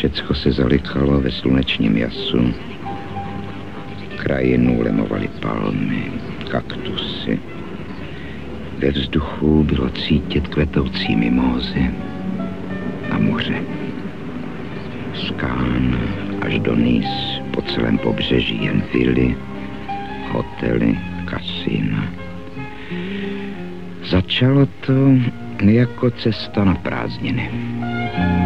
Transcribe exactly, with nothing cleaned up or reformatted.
Všecko se zalikalo ve slunečním jasu. Krajinu lemovaly palmy, kaktusy. Ve vzduchu bylo cítit kvetoucí mimózy. Na moře. Z Cannes až do Nice po celém pobřeží jen vily, hotely, kasína. Začalo to jako cesta na prázdniny.